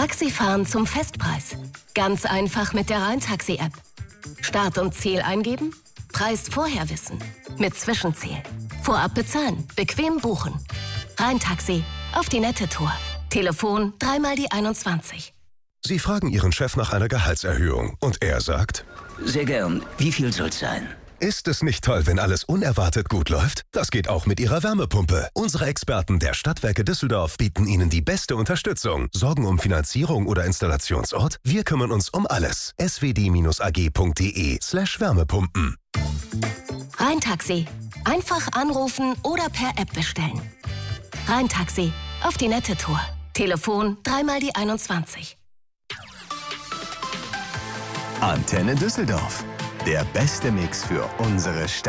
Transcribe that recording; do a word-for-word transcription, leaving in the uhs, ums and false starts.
Taxifahren zum Festpreis. Ganz einfach mit der Rhein-Taxi-App. Start und Ziel eingeben, Preis vorher wissen. Mit Zwischenziel. Vorab bezahlen, bequem buchen. Rhein-Taxi, auf die nette Tour. Telefon dreimal die einundzwanzig. Sie fragen Ihren Chef nach einer Gehaltserhöhung und er sagt: Sehr gern. Wie viel soll's sein? Ist es nicht toll, wenn alles unerwartet gut läuft? Das geht auch mit Ihrer Wärmepumpe. Unsere Experten der Stadtwerke Düsseldorf bieten Ihnen die beste Unterstützung. Sorgen um Finanzierung oder Installationsort? Wir kümmern uns um alles. s w d a g punkt d e slash Wärmepumpen. Rhein-Taxi. Einfach anrufen oder per App bestellen. Rhein-Taxi, auf die nette Tour. Telefon dreimal die einundzwanzig. Antenne Düsseldorf. Der beste Mix für unsere Stadt.